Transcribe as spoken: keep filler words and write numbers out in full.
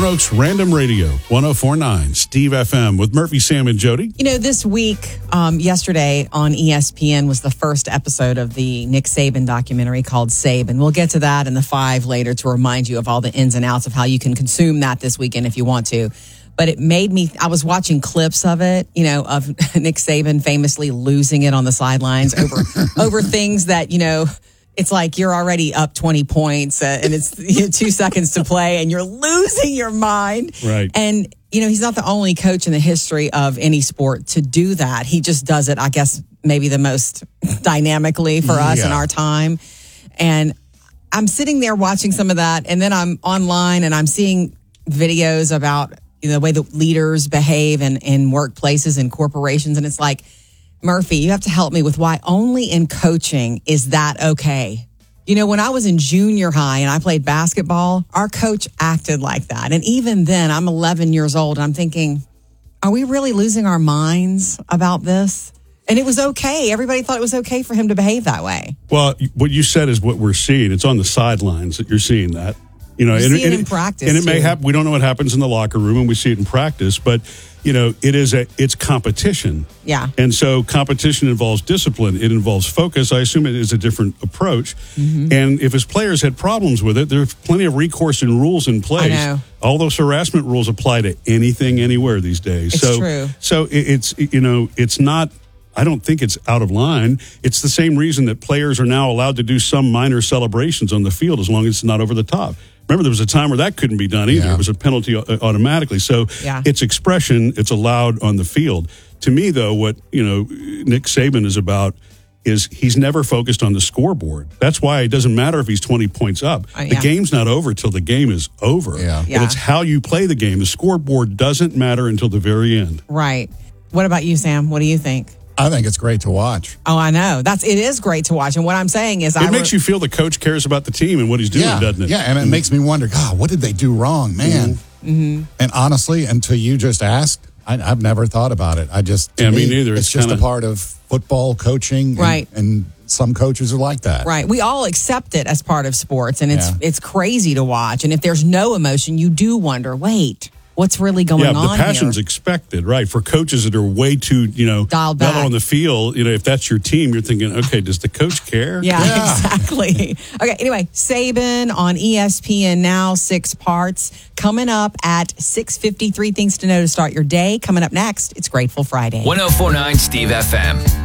Stone Oaks Random Radio, one oh four point nine, Steve F M with Murphy, Sam, and Jody. You know, this week, um, yesterday on E S P N was the first episode of the Nick Saban documentary called Saban. We'll get to that in the five later to remind you of all the ins and outs of how you can consume that this weekend if you want to. But it made me, I was watching clips of it, you know, of Nick Saban famously losing it on the sidelines over over things that, you know, it's like you're already up twenty points uh, and it's you know, two seconds to play and you're losing your mind. Right. And, you know, he's not the only coach in the history of any sport to do that. He just does it, I guess, maybe the most dynamically for us Yeah. in our time. And I'm sitting there watching some of that, and then I'm online and I'm seeing videos about, you know, the way the leaders behave in, in workplaces and corporations. And it's like, Murphy, you have to help me with why only in coaching is that okay. You know, when I was in junior high and I played basketball, our coach acted like that. And even then, I'm eleven years old and I'm thinking, are we really losing our minds about this? And it was okay. Everybody thought it was okay for him to behave that way. Well, what you said is what we're seeing. It's on the sidelines that you're seeing that. You know, You and, see it and in practice, and it may too. happen. We don't know what happens in the locker room, and we see it in practice. But you know, it is a it's competition. Yeah. And so competition involves discipline. It involves focus. I assume it is a different approach. Mm-hmm. And if his players had problems with it, there's plenty of recourse and rules in place. I know. All those harassment rules apply to anything, anywhere these days. It's so, true. So it, it's you know, it's not. I don't think it's out of line. It's the same reason that players are now allowed to do some minor celebrations on the field as long as it's not over the top. Remember, there was a time where that couldn't be done either. Yeah. It was a penalty automatically. So Yeah. it's expression. It's allowed on the field. To me, though, what you know, Nick Saban is about is he's never focused on the scoreboard. That's why it doesn't matter if he's twenty points up. Uh, the yeah. game's not over till the game is over. Yeah. Yeah. And it's how you play the game. The scoreboard doesn't matter until the very end. Right. What about you, Sam? What do you think? I think it's great to watch. Oh, I know. That's it is great to watch. And what I'm saying is It I makes re- you feel the coach cares about the team and what he's doing, yeah, doesn't it? yeah, and it makes me wonder, God, what did they do wrong, man? Mm-hmm. And honestly, until you just asked, I, I've never thought about it. I just, to Yeah, me neither. It's, It's just kinda- a part of football coaching, and, Right. And some coaches are like that, Right. We all accept it as part of sports, and it's Yeah. it's crazy to watch. And if there's no emotion, you do wonder, wait, what's really going Yeah, on the passion's here? expected, right? For coaches that are way too, you know, Dialed not back. on the field, you know, if that's your team, you're thinking, okay, does the coach care? Yeah, Yeah. exactly. Okay, anyway, Saban on E S P N now, six parts. Coming up at six fifty-three, things to know to start your day. Coming up next, it's Grateful Friday. one oh four point nine Steve F M.